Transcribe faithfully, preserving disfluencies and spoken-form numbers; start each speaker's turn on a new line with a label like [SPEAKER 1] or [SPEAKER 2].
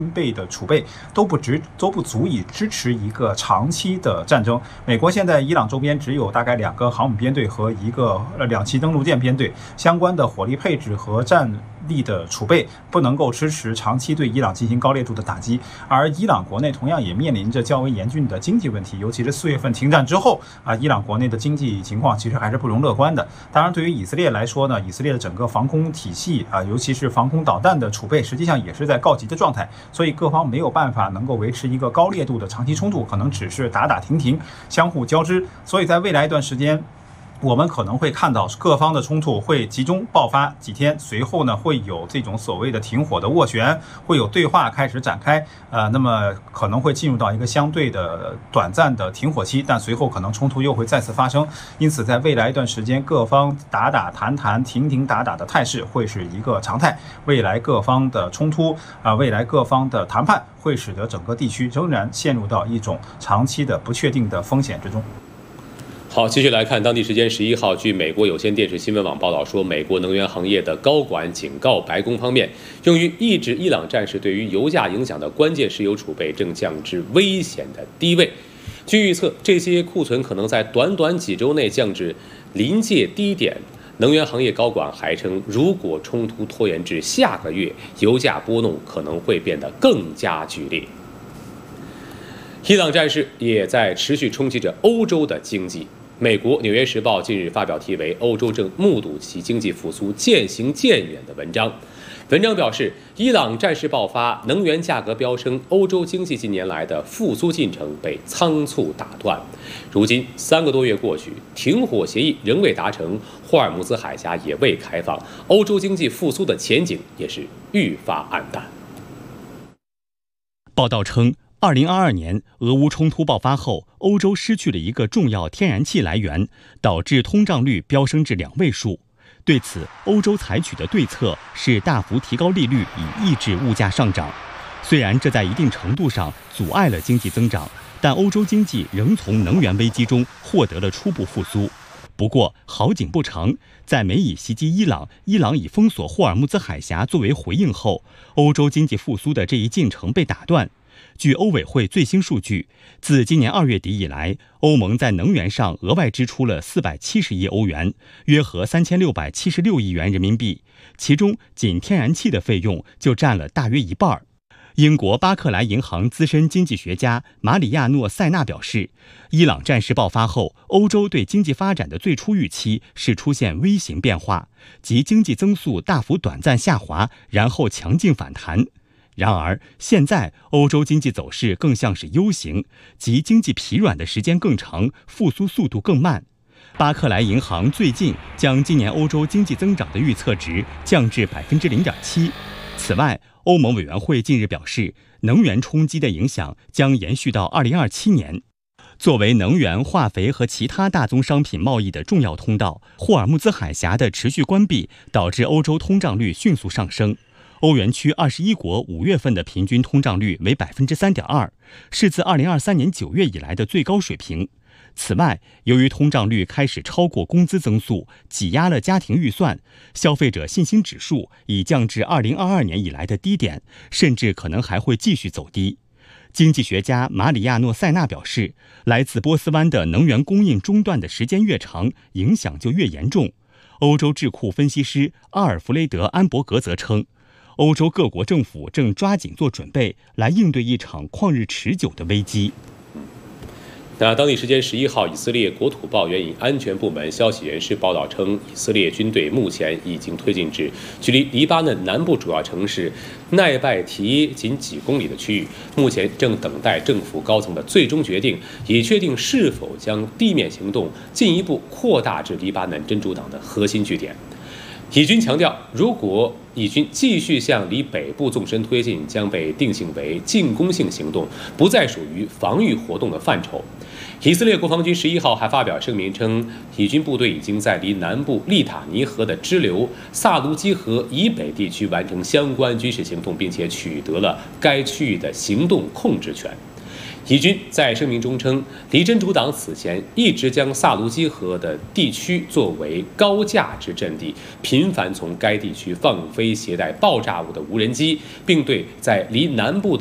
[SPEAKER 1] 备的储备都不值都不足以支持一个长期的战争。美国现在伊朗周边只有大概两个航母编队和一个呃两栖登陆舰编队，相关的火力配置和战力的储备不能够支持长期对伊朗进行高烈度的打击。而伊朗国内同样也面临着较为严峻的经济问题，尤其是四月份停战之后啊，伊朗国内的经济情况其实还是不容乐观的。当然，对于以色列来说呢，以色列的整个防空体系啊，尤其是防空导弹的储备，实际上也是在告急的状态。所以各方没有办法能够维持一个高烈度的长期冲突，可能只是打打停停，相互交织。所以在未来一段时间，我们可能会看到各方的冲突会集中爆发几天，随后呢会有这种所谓的停火的斡旋，会有对话开始展开，呃，那么可能会进入到一个相对的短暂的停火期，但随后可能冲突又会再次发生。因此，在未来一段时间，各方打打谈谈、停停打打的态势会是一个常态。未来各方的冲突啊、呃，未来各方的谈判会使得整个地区仍然陷入到一种长期的不确定的风险之中。
[SPEAKER 2] 好，继续来看，当地时间十一号，据美国有线电视新闻网报道说，美国能源行业的高管警告白宫方面，用于抑制伊朗战事对于油价影响的关键石油储备正降至危险的低位。据预测，这些库存可能在短短几周内降至临界低点。能源行业高管还称，如果冲突拖延至下个月，油价波动可能会变得更加剧烈。伊朗战事也在持续冲击着欧洲的经济。美国《纽约时报》近日发表题为《欧洲正目睹其经济复苏渐行渐远》的文章。文章表示，伊朗战事爆发，能源价格飙升，欧洲经济近年来的复苏进程被仓促打断。如今三个多月过去，停火协议仍未达成，霍尔木兹海峡也未开放，欧洲经济复苏的前景也是愈发暗淡。
[SPEAKER 3] 报道称，二零二二年俄乌冲突爆发后，欧洲失去了一个重要天然气来源，导致通胀率飙升至两位数。对此，欧洲采取的对策是大幅提高利率，以抑制物价上涨。虽然这在一定程度上阻碍了经济增长，但欧洲经济仍从能源危机中获得了初步复苏。不过好景不长，在美以袭击伊朗，伊朗以封锁霍尔木兹海峡作为回应后，欧洲经济复苏的这一进程被打断。据欧委会最新数据，自今年二月底以来，欧盟在能源上额外支出了四百七十亿欧元，约合三千六百七十六亿元人民币，其中仅天然气的费用就占了大约一半。英国巴克莱银行资深经济学家马里亚诺·塞纳表示，伊朗战事爆发后，欧洲对经济发展的最初预期是出现 V 型变化，即经济增速大幅短暂下滑，然后强劲反弹。然而，现在欧洲经济走势更像是 U 型，即经济疲软的时间更长，复苏速度更慢。巴克莱银行最近将今年欧洲经济增长的预测值降至 百分之零点七。此外，欧盟委员会近日表示，能源冲击的影响将延续到二零二七年。作为能源、化肥和其他大宗商品贸易的重要通道，霍尔木兹海峡的持续关闭导致欧洲通胀率迅速上升。欧元区二十一国五月份的平均通胀率为 百分之三点二， 是自二零二三年九月以来的最高水平。此外，由于通胀率开始超过工资增速，挤压了家庭预算，消费者信心指数已降至二零二二年以来的低点，甚至可能还会继续走低。经济学家马里亚诺·塞纳表示，来自波斯湾的能源供应中断的时间越长，影响就越严重。欧洲智库分析师阿尔弗雷德·安伯格则称，欧洲各国政府正抓紧做准备，来应对一场旷日持久的危机。
[SPEAKER 2] 那当地时间十一号，以色列国土报援引安全部门消息人士报道称，以色列军队目前已经推进至距离黎巴嫩南部主要城市奈拜提耶仅几公里的区域，目前正等待政府高层的最终决定，以确定是否将地面行动进一步扩大至黎巴嫩真主党的核心据点。以军强调，如果以军继续向离北部纵深推进，将被定性为进攻性行动，不再属于防御活动的范畴。以色列国防军十一号还发表声明称，以军部队已经在离南部利塔尼河的支流萨卢基河以北地区完成相关军事行动，并且取得了该区域的行动控制权。 以军在声明中称，离真主党此前一直将萨卢基河的地区作为高价值阵地，频繁从该地区放飞携带爆炸物的无人机，并对在离南部的